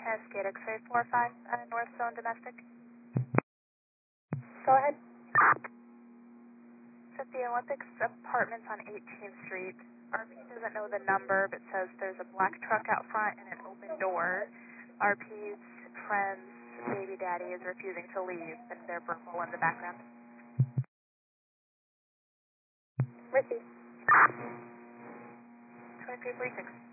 Cascade X-ray 45, North Zone Domestic. Go ahead. It's at the Olympics Apartments on 18th Street. RP doesn't know the number, but says there's a black truck out front and an open door. RP's friend's baby daddy is refusing to leave, and they're verbal in the background. Receive. 2346.